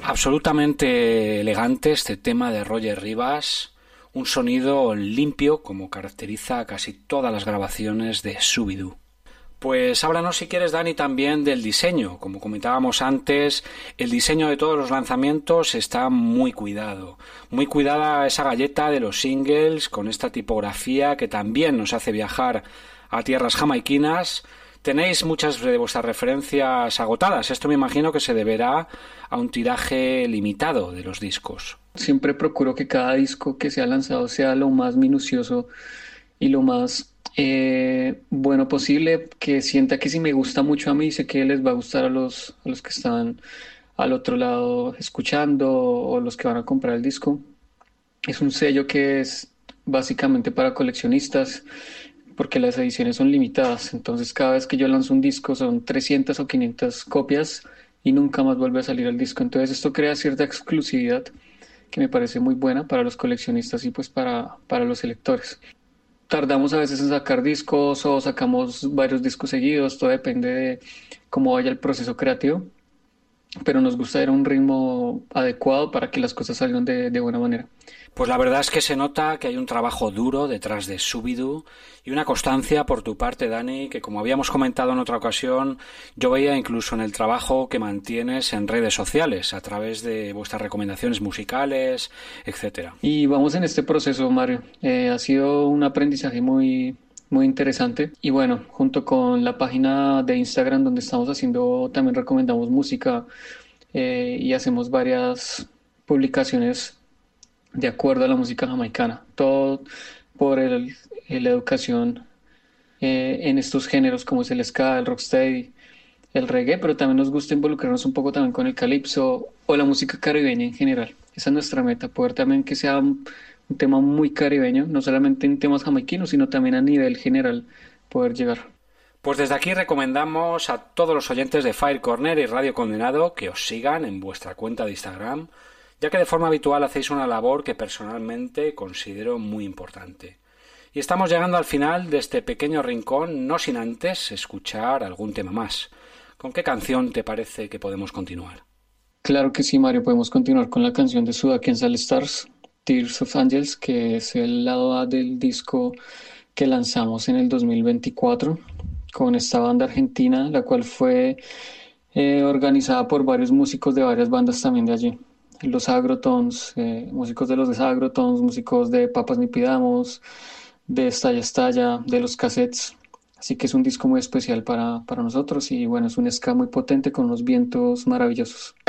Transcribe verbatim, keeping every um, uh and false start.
Absolutamente elegante este tema de Roger Rivas, un sonido limpio como caracteriza casi todas las grabaciones de Shubidoo. Pues háblanos si quieres, Dani, también del diseño. Como comentábamos antes, el diseño de todos los lanzamientos está muy cuidado. Muy cuidada esa galleta de los singles con esta tipografía que también nos hace viajar a tierras jamaiquinas. Tenéis muchas de vuestras referencias agotadas. Esto me imagino que se deberá a un tiraje limitado de los discos. Siempre procuro que cada disco que sea lanzado sea lo más minucioso y lo más eh, bueno posible, que sienta que si me gusta mucho a mí, sé que les va a gustar a los, a los que están al otro lado escuchando o los que van a comprar el disco. Es un sello que es básicamente para coleccionistas porque las ediciones son limitadas. Entonces cada vez que yo lanzo un disco son trescientas o quinientas copias y nunca más vuelve a salir el disco. Entonces esto crea cierta exclusividad que me parece muy buena para los coleccionistas y pues para, para los electores. Tardamos a veces en sacar discos o sacamos varios discos seguidos, todo depende de cómo vaya el proceso creativo, pero nos gusta ir a un ritmo adecuado para que las cosas salgan de, de buena manera. Pues la verdad es que se nota que hay un trabajo duro detrás de Shubidoo y una constancia por tu parte, Dani, que como habíamos comentado en otra ocasión, yo veía incluso en el trabajo que mantienes en redes sociales a través de vuestras recomendaciones musicales, etcétera. Y vamos en este proceso, Mario. Eh, ha sido un aprendizaje muy, muy interesante. Y bueno, junto con la página de Instagram donde estamos haciendo, también recomendamos música eh, y hacemos varias publicaciones de acuerdo a la música jamaicana. Todo por el, eh, la educación eh, en estos géneros como es el ska, el rocksteady, el reggae, pero también nos gusta involucrarnos un poco también con el calipso o la música caribeña en general. Esa es nuestra meta, poder también que sea un, un tema muy caribeño, no solamente en temas jamaiquinos, sino también a nivel general poder llegar. Pues desde aquí recomendamos a todos los oyentes de Fire Corner y Radio Condenado que os sigan en vuestra cuenta de Instagram, ya que de forma habitual hacéis una labor que personalmente considero muy importante. Y estamos llegando al final de este pequeño rincón, no sin antes escuchar algún tema más. ¿Con qué canción te parece que podemos continuar? Claro que sí, Mario, podemos continuar con la canción de Sudaken All Stars, Tears of Angels, que es el lado A del disco que lanzamos en el dos mil veinticuatro con esta banda argentina, la cual fue eh, organizada por varios músicos de varias bandas también de allí. Los Agrotons, eh, músicos de los Agrotons, músicos de Papas Ni Pidamos, de Estalla Estalla, de los Cassettes. Así que es un disco muy especial para, para nosotros y bueno, es un ska muy potente con unos vientos maravillosos.